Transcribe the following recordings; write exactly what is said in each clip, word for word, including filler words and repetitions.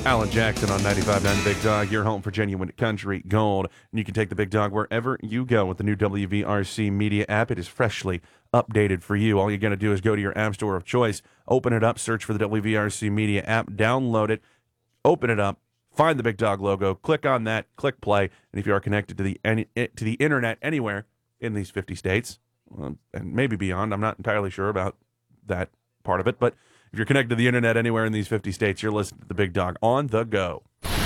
Alan Jackson on ninety-five point nine The Big Dog, your home for genuine country gold. And you can take The Big Dog wherever you go with the new W V R C Media app. It is freshly updated for you. All you're going to do is go to your app store of choice, open it up, search for the W V R C Media app, download it, open it up, find the Big Dog logo, click on that, click play, and if you are connected to the any, to the internet anywhere in these fifty states, well, and maybe beyond, I'm not entirely sure about that part of it, but if you're connected to the internet anywhere in these fifty states, you're listening to the Big Dog on the go.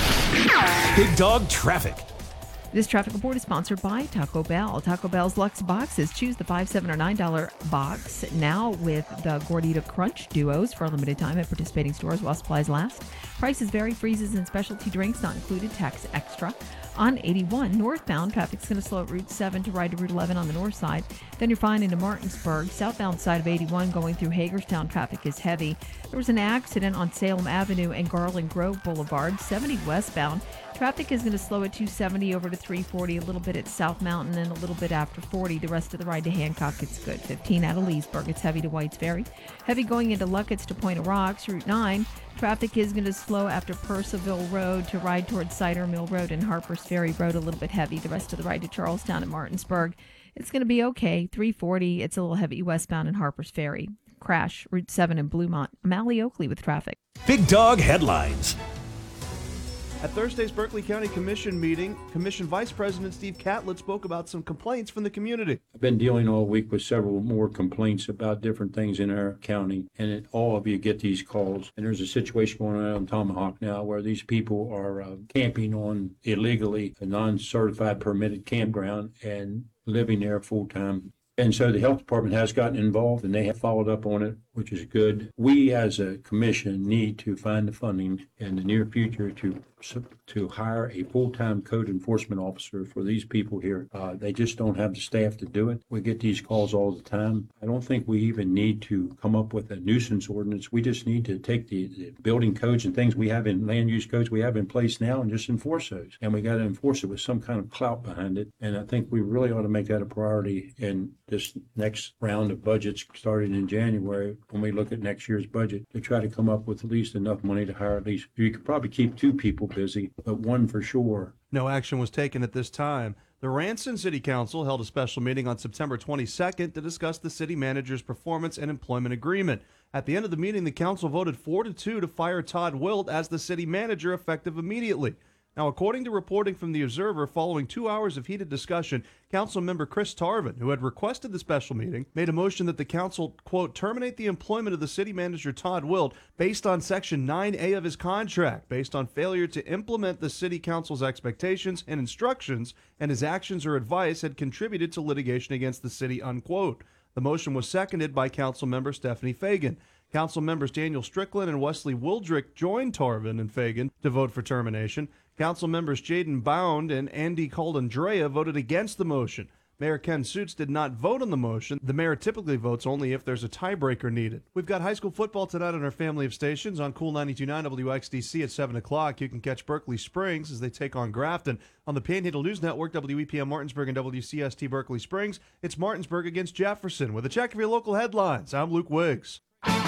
Big Dog Traffic. This traffic report is sponsored by Taco Bell. Taco Bell's Luxe Boxes. Choose the five, seven, or nine dollar box now with the Gordita Crunch Duos for a limited time at participating stores while supplies last. Prices vary. Freezes and specialty drinks not included. Tax extra. On eighty-one, northbound, traffic's going to slow at Route seven to ride to Route eleven on the north side. Then you're fine into Martinsburg. Southbound side of eighty-one going through Hagerstown, traffic is heavy. There was an accident on Salem Avenue and Garland Grove Boulevard. seventy westbound. Traffic is going to slow at two seventy over to three forty, a little bit at South Mountain and a little bit after forty. The rest of the ride to Hancock, it's good. fifteen out of Leesburg, it's heavy to Whites Ferry. Heavy going into Luckett's to Point of Rocks. Route nine, traffic is going to slow after Purcellville Road to ride towards Cider Mill Road and Harpers Ferry Road, a little bit heavy. The rest of the ride to Charlestown and Martinsburg, it's going to be okay. three forty, it's a little heavy westbound in Harpers Ferry. Crash, Route seven in Bluemont. I'm Allie Oakley with traffic. Big Dog Headlines. At Thursday's Berkeley County Commission meeting, Commission Vice President Steve Catlett spoke about some complaints from the community. I've been dealing all week with several more complaints about different things in our county, and it, all of you get these calls. And there's a situation going on in Tomahawk now where these people are uh, camping on illegally a non-certified permitted campground and living there full-time. And so the health department has gotten involved, and they have followed up on it, which is good. We as a commission need to find the funding in the near future to to hire a full-time code enforcement officer for these people here. Uh, they just don't have the staff to do it. We get these calls all the time. I don't think we even need to come up with a nuisance ordinance. We just need to take the, the building codes and things we have in land use codes we have in place now and just enforce those. And we got to enforce it with some kind of clout behind it. And I think we really ought to make that a priority in this next round of budgets starting in January when we look at next year's budget to try to come up with at least enough money to hire at least, you could probably keep two people busy, but one for sure. No action was taken at this time. The Ranson City Council held a special meeting on September twenty-second to discuss the city manager's performance and employment agreement. At the end of the meeting, the council voted four to two to fire Todd Wilt as the city manager effective immediately. Now, according to reporting from the Observer, following two hours of heated discussion, Council member Chris Tarvin, who had requested the special meeting, made a motion that the council, quote, terminate the employment of the city manager Todd Wilt based on Section nine A of his contract, based on failure to implement the city council's expectations and instructions, and his actions or advice had contributed to litigation against the city, unquote. The motion was seconded by Council member Stephanie Fagan. Council members Daniel Strickland and Wesley Wildrick joined Tarvin and Fagan to vote for termination. Council members Jaden Bound and Andy Caldandrea voted against the motion. Mayor Ken Suits did not vote on the motion. The mayor typically votes only if there's a tiebreaker needed. We've got high school football tonight on our family of stations on Cool ninety-two point nine W X D C at seven o'clock. You can catch Berkeley Springs as they take on Grafton. On the Panhandle News Network, W E P M Martinsburg and W C S T Berkeley Springs, it's Martinsburg against Jefferson. With a check of your local headlines, I'm Luke Wiggs.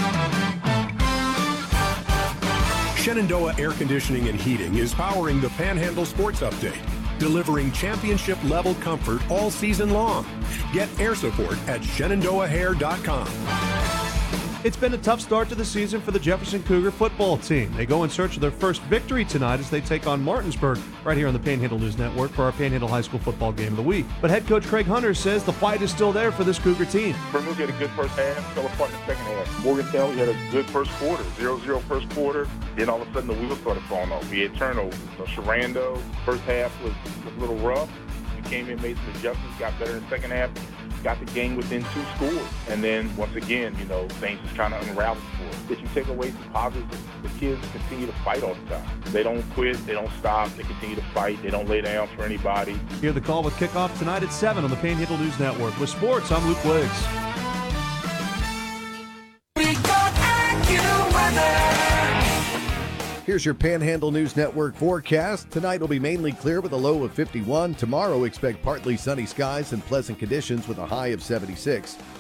Shenandoah Air Conditioning and Heating is powering the Panhandle Sports Update, delivering championship-level comfort all season long. Get air support at shenandoah hair dot com. It's been a tough start to the season for the Jefferson Cougar football team. They go in search of their first victory tonight as they take on Martinsburg right here on the Panhandle News Network for our Panhandle High School football game of the week. But head coach Craig Hunter says the fight is still there for this Cougar team. Vermouth had a good first half, fell apart in the second half. Morgantown, we had a good first quarter, zero zero first quarter. Then all of a sudden the wheels started falling off. We had turnovers. So Sharando, first half was, was a little rough. We came in, made some adjustments, got better in the second half. Got the game within two scores. And then, once again, you know, things just kind of unraveled for us. If you take away some positives, the kids continue to fight all the time. They don't quit. They don't stop. They continue to fight. They don't lay down for anybody. Hear the call with kickoff tonight at seven on the Panhandle News Network. With sports, I'm Luke Wiggs. Here's your Panhandle News Network forecast. Tonight will be mainly clear with a low of fifty-one. Tomorrow, expect partly sunny skies and pleasant conditions with a high of seventy-six.